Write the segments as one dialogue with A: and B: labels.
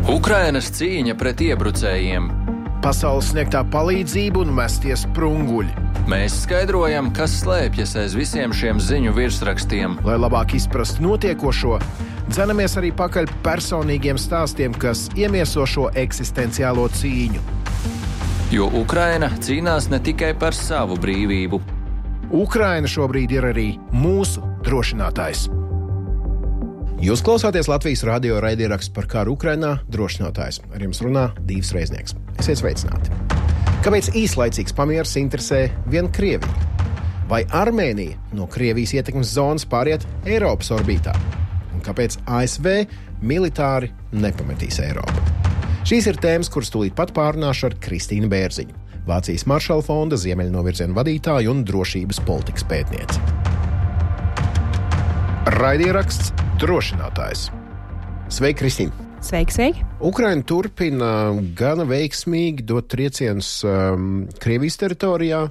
A: Ukrainas cīņa pret iebrucējiem.
B: Pasaules sniegtā palīdzība un mestie sprunguļi.
A: Mēs skaidrojam, kas slēpjas aiz visiem šiem ziņu virsrakstiem.
B: Lai labāk izprastu notiekošo, dzenamies arī pakaļ personīgiem stāstiem, kas iemieso šo eksistenciālo cīņu.
A: Jo Ukraina cīnās ne tikai par savu brīvību.
B: Ukraina šobrīd ir arī mūsu drošinātājs. Jūs klausāties Latvijas radio raidierakstu par karu Ukrainā drošinātājs. Ar jums runā Dīvs Reiznieks. Esiet sveicināti. Kāpēc īslaicīgs pamieris interesē vien Krieviju? Vai Armēnija no Krievijas ietekmes zonas pāriet Eiropas orbītā? Un kāpēc ASV militāri nepametīs Eiropu? Šīs ir tēmas, kuras tūlīt pat pārunāšu ar Kristīnu Bērziņu, Vācijas Maršala fonda ziemeļnovirziena vadītāju un drošības politikas pētnieci. Raidieraksts drošinātājs. Sveiki, Kristīna!
C: Sveiki!
B: Ukraina turpina gana veiksmīgi dot triecienus Krievijas teritorijā.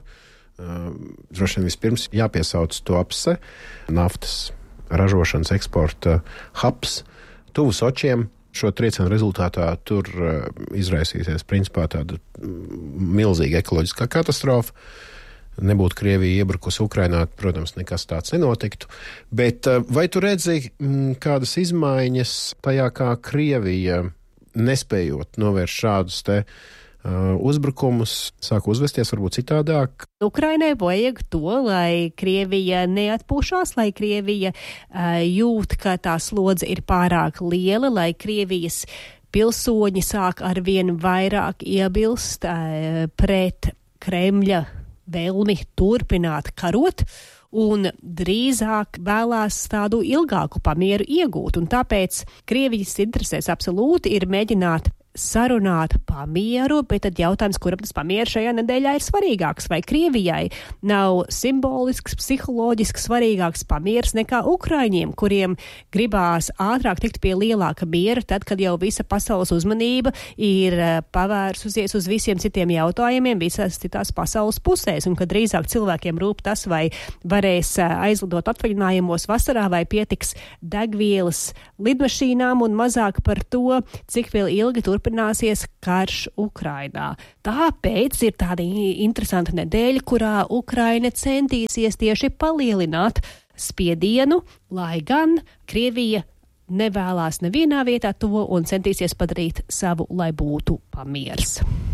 B: Droši vien vispirms jāpiesauc Tuapse, naftas ražošanas eksporta hubs, tuvu Sočiem. Šo triecienu rezultātā tur izraisīsies principā tāda milzīga ekoloģiskā katastrofa. Nebūtu Krievija iebrukusi Ukrainā, protams, nekas tāds nenotiktu. Bet vai tu redzi kādas izmaiņas tajā, kā Krievija, nespējot novērst šādus te uzbrukumus, sāk uzvesties varbūt citādāk?
C: Ukrainai vajag to, lai Krievija neatpūšās, lai Krievija jūt, ka tā slodze ir pārāk liela, lai Krievijas pilsoņi sāk arvien vairāk iebilst pret Kremļa vēlmi turpināt karot un drīzāk vēlās tādu ilgāku pamieru iegūt. Un tāpēc Krievijas interesēs absolūti ir mēģināt sarunāt pamieru, bet tad jautājums, kuram tas pamieru šajā nedēļā ir svarīgāks, vai Krievijai nav simbolisks, psiholoģiski svarīgāks pamiers nekā Ukraiņiem, kuriem gribās ātrāk tikt pie lielāka miera, tad, kad jau visa pasaules uzmanība ir pavērsusies uz visiem citiem jautājumiem visās citās pasaules pusēs, un kad drīzāk cilvēkiem rūp tas, vai varēs aizlidot atvaļinājumos vasarā, vai pietiks degvielas lidmašīnām, un mazāk par to, cik vēl ilgi turpināsies karš Ukrainā. Tāpēc ir tāda interesanta nedēļa, kurā Ukraina centīsies tieši palielināt spiedienu, lai gan Krievija nevēlās nevienā vietā to un centīsies padarīt savu, lai būtu pamiers.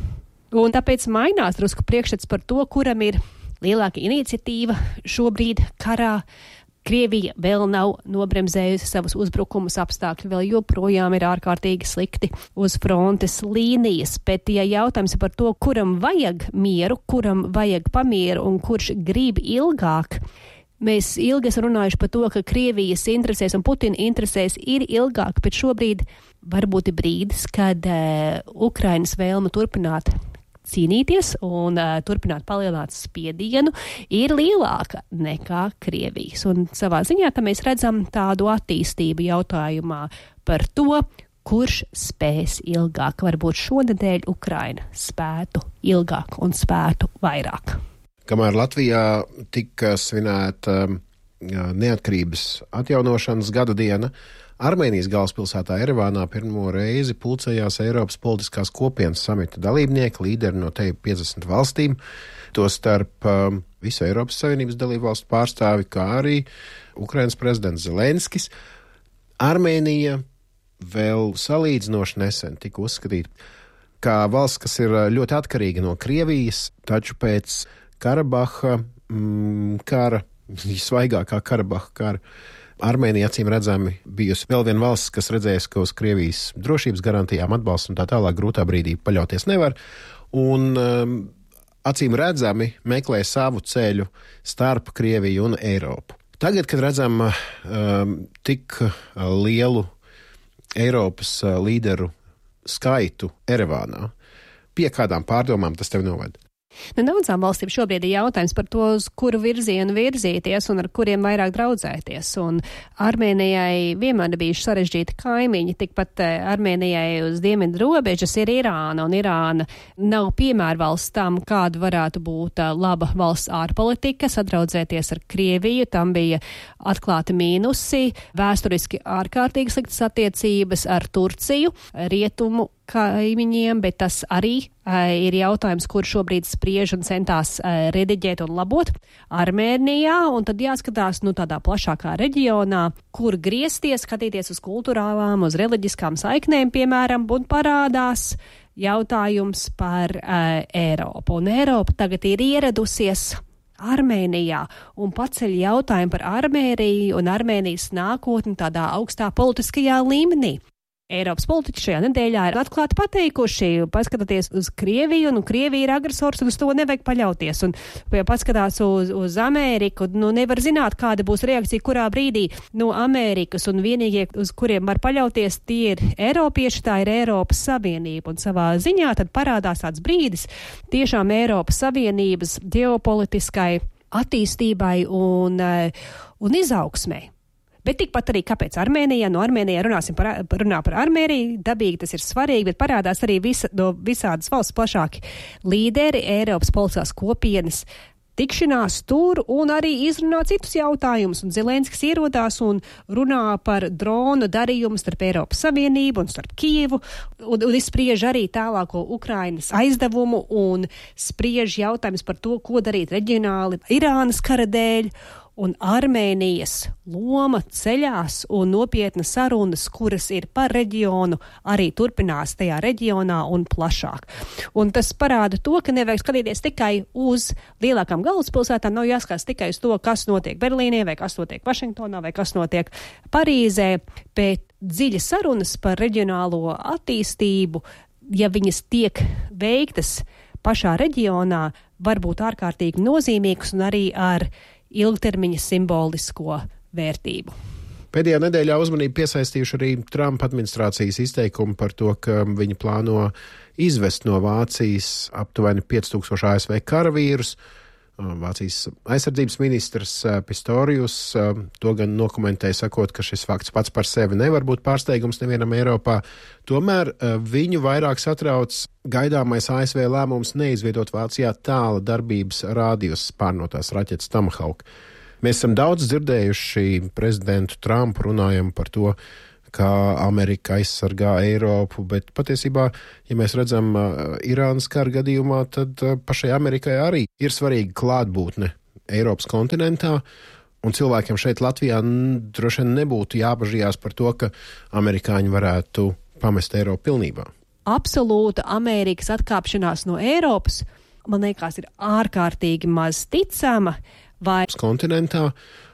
C: Un tāpēc mainās drusku priekšstats par to, kuram ir lielāka iniciatīva šobrīd karā. Krievija vēl nav nobremzējusi savus uzbrukumus, apstākļi vēl joprojām ir ārkārtīgi slikti uz frontes līnijas, bet ja jautājums par to, kuram vajag mieru, kuram vajag pamieru un kurš grib ilgāk, mēs ilgi esam runājuši par to, ka Krievijas interesēs un Putina interesēs ir ilgāk, bet šobrīd varbūt ir brīdis, kad Ukrainas vēlme turpināt cīnīties un turpināt palielināt spiedienu ir lielāka nekā Krievijas. Un savā ziņā tā mēs redzam tādu attīstību jautājumā par to, kurš spēs ilgāk. Varbūt šonedēļ Ukraina spētu ilgāk un spētu vairāk.
B: Kamēr Latvijā tika svinēta neatkarības atjaunošanas gada diena, Armēnijas galvaspilsētā Erevānā pirmo reizi pulcējās Eiropas politiskās kopienas samita dalībnieki, līderi no te 50 valstīm, tostarp visu Eiropas Savienības dalību valstu pārstāvi, kā arī Ukrainas prezidents Zelenskis. Armēnija vēl salīdzinoši nesen tika uzskatīta kā valsts, kas ir ļoti atkarīga no Krievijas, taču pēc Karabaha kara, svaigākā Karabaha kara, Armēnija acīm redzami bijusi vēl viena valsts, kas redzēs, ka uz Krievijas drošības garantijām atbalstu un tā tālāk grūtā brīdī paļauties nevar, un acīm redzami meklē savu ceļu starp Krieviju un Eiropu. Tagad, kad redzam tik lielu Eiropas līderu skaitu Erevānā, pie kādām pārdomām tas tev noved?
C: Daudzām valstīm šobrīd ir jautājums par to, uz kuru virzienu virzīties un ar kuriem vairāk draudzēties. Un Armēnijai vienmēr ir bijuši sarežģīti kaimiņi, tikpat Armēnijai uz dienvidu robežas ir Irāna, un Irāna nav piemērvalsts tam, kāda varētu būt laba valsts ārpolitika, sadraudzēties ar Krieviju, tam bija atklāti mīnusi, vēsturiski ārkārtīgi sliktas attiecības ar Turciju, rietumu kaimiņiem, bet tas arī ir jautājums, kur šobrīd spriež un centās rediģēt un labot Armēnijā, un tad jāskatās, tādā plašākā reģionā, kur griezties, skatīties uz kultūrālām, uz reliģiskām saiknēm, piemēram, un parādās jautājums par Eiropu. Un Eiropa tagad ir ieradusies Armēnijā un paceļ jautājumu par Armēniju un Armēnijas nākotni tādā augstā politiskajā līmenī. Eiropas politiķi šajā nedēļā ir atklāti pateikuši, paskatoties uz Krieviju, un Krievija ir agresors, un uz to nevajag paļauties. Un, ja paskatās uz Ameriku, nevar zināt, kāda būs reakcija, kurā brīdī no Amerikas, un vienīgie, uz kuriem var paļauties, tie ir Eiropieši, tā ir Eiropas Savienība. Un savā ziņā tad parādās tāds brīdis tiešām Eiropas Savienības ģeopolitiskai attīstībai un izaugsmei. Bet tikpat arī, kāpēc Armēnijā, no Armēnijā runā par Armēniju, dabīgi tas ir svarīgi, bet parādās arī visādas valsts plašāki līderi, Eiropas politiskās kopienas tikšanās tur un arī izrunā citus jautājumus. Un Zelenskis ierodās un runā par dronu darījumu starp Eiropas Savienību un starp Kijevu un izspriež arī tālāko Ukrainas aizdevumu un spriež jautājums par to, ko darīt reģionāli Irānas kara dēļ. Un Armēnijas loma ceļās un nopietnas sarunas, kuras ir par reģionu, arī turpinās tajā reģionā un plašāk. Un tas parāda to, ka nevajag skatīties tikai uz lielākām galvaspilsētām, nav jāskatās tikai uz to, kas notiek Berlīnē, vai kas notiek Vašingtonā, vai kas notiek Parīzē, bet dziļas sarunas par reģionālo attīstību, ja viņas tiek veiktas pašā reģionā, var būt ārkārtīgi nozīmīgas un arī ar ilgtermiņa simbolisko vērtību.
B: Pēdējā nedēļā uzmanību piesaistījuši arī Trumpa administrācijas izteikumi par to, ka viņi plāno izvest no Vācijas aptuveni 5000 ASV karavīrus. Vācijas aizsardzības ministrs Pistorius to gan nokomentēja, sakot, ka šis fakts pats par sevi nevar būt pārsteigums nevienam Eiropā. Tomēr viņu vairāk satrauc gaidāmais ASV lēmums neizvietot Vācijā tāla darbības rādījus spārnotās raķetes Tomahawk. Mēs esam daudz dzirdējuši prezidentu Trumpu runājam par to, kā Amerika aizsargā Eiropu, bet patiesībā, ja mēs redzam Irānas kara gadījumā, tad pašai Amerikai arī ir svarīga klātbūtne Eiropas kontinentā, un cilvēkiem šeit Latvijā droši vien nebūtu jābažījās par to, ka amerikāņi varētu pamest Eiropu pilnībā.
C: Absolūta Amerikas atkāpšanās no Eiropas, man liekas, ir ārkārtīgi maz ticama, vai
B: kontinentā,